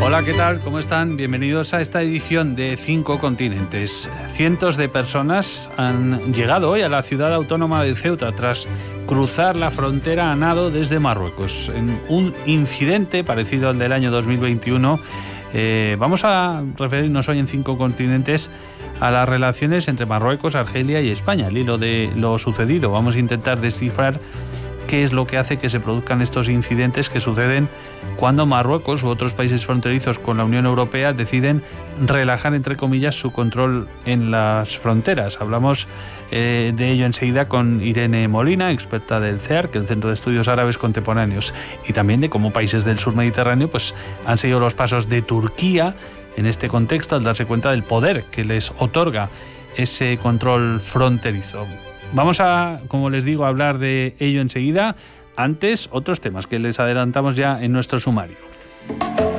Hola, ¿qué tal? ¿Cómo están? Bienvenidos a esta edición de 5 Continentes. Cientos de personas han llegado hoy a la ciudad autónoma de Ceuta tras cruzar la frontera a nado desde Marruecos. En un incidente parecido al del año 2021, vamos a referirnos hoy en 5 Continentes a las relaciones entre Marruecos, Argelia y España. Al hilo de lo sucedido, vamos a intentar descifrar qué es lo que hace que se produzcan estos incidentes que suceden cuando Marruecos u otros países fronterizos con la Unión Europea deciden relajar, entre comillas, su control en las fronteras. Hablamos de ello enseguida con Irene Molina, experta del CEARC, el Centro de Estudios Árabes Contemporáneos, y también de cómo países del sur mediterráneo pues, han seguido los pasos de Turquía en este contexto al darse cuenta del poder que les otorga ese control fronterizo. Vamos a, como les digo, hablar de ello enseguida. Antes, otros temas que les adelantamos ya en nuestro sumario.